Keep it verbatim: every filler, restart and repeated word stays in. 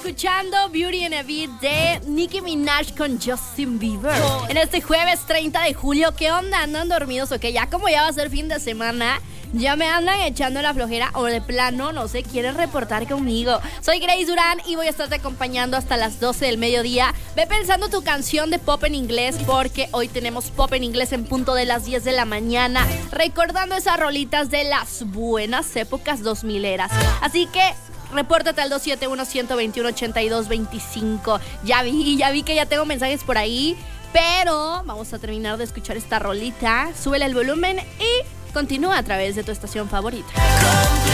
escuchando Beauty and a Beat de Nicki Minaj con Justin Bieber. En este jueves treinta de julio, ¿qué onda? ¿Andan dormidos o qué? Ya como ya va a ser fin de semana, ya me andan echando la flojera o de plano, no sé, quieren reportar conmigo. Soy Grace Durán y voy a estarte acompañando hasta las doce del mediodía. Ve pensando tu canción de pop en inglés porque hoy tenemos pop en inglés en punto de las diez de la mañana, recordando esas rolitas de las buenas épocas dos mileras. Así que repórtate al dos siete uno, uno dos uno, ocho dos dos cinco. Ya vi, ya vi que ya tengo mensajes por ahí, pero vamos a terminar de escuchar esta rolita. Súbele el volumen y continúa a través de tu estación favorita.